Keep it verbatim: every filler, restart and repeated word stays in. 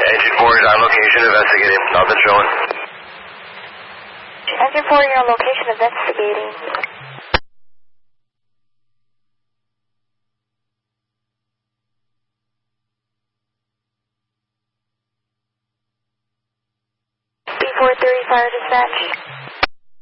Engine four is on location investigating. Nothing showing. Engine four, you're on location investigating. B four three, fire dispatch.